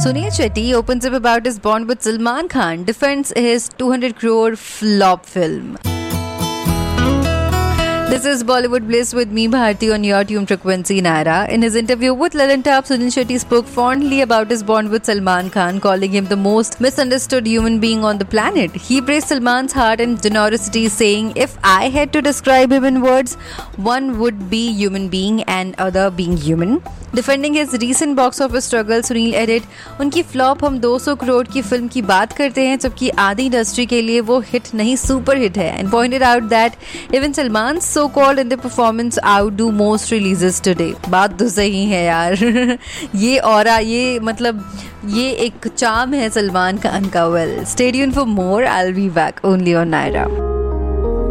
Sunil Shetty opens up about his bond with Salman Khan, defends his 200 crore flop film. This is Bollywood Bliss with me, Bharti, on your tune frequency, Naira. In his interview with Lalan Tap, Sunil Shetty spoke fondly about his bond with Salman Khan, calling him the most misunderstood human being on the planet. He praised Salman's heart and generosity, saying, "If I had to describe him in words, one would be human being and other being human." Defending his recent box office struggle, Sunil added, "उनकी flop हम 200 करोड़ की film की बात करते हैं, जबकि आधी industry के लिए वो हिट नहीं सुपर हिट है, and pointed out that even Salman's so-called in the performance outdo most releases today." बात तो सही है यार. ये ऑरा, ये मतलब ये एक चार्म है सलमान खान का. Well, stay tuned for more. I'll be back only on Naira.